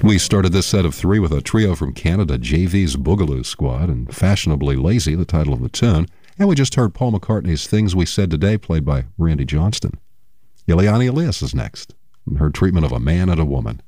We started this set of three with a trio from Canada, JV's Boogaloo Squad, and Fashionably Lazy, the title of the tune. And we just heard Paul McCartney's Things We Said Today, played by Randy Johnston. Ileana Elias is next, and her treatment of A Man and a Woman.